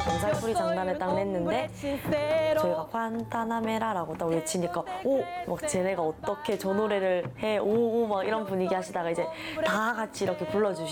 뱃살풀이 장단을 딱 냈는데 저희가 관타나메라라고 딱 외치니까 오! 막 쟤네가 어떻게 저 노래를 해? 오! 막 이런 분위기 하시다가 이제 다 같이 이렇게 불러주시